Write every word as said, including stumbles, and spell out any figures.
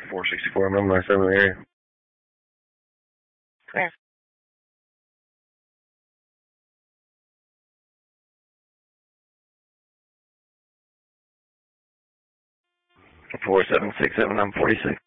four sixty-four, I'm in my seven area. Where? four seven six seven, I'm forty-six.